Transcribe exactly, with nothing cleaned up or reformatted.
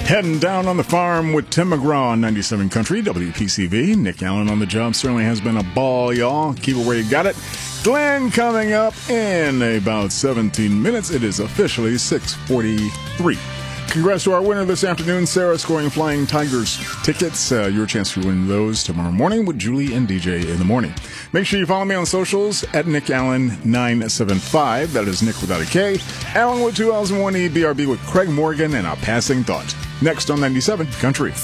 Heading down on the farm with Tim McGraw on ninety-seven Country, W P C V. Nick Allen on the job. Certainly has been a ball, y'all. Keep it where you got it. Glenn coming up in about seventeen minutes. It is officially six forty-three. Congrats to our winner this afternoon, Sarah, scoring Flying Tigers tickets. Uh, your chance to win those tomorrow morning with Julie and D J in the morning. Make sure you follow me on socials at Nick Allen nine seven five. That is Nick without a K. Allen with two L's and one E. B R B with Craig Morgan and a passing thought. Next on ninety-seven Country.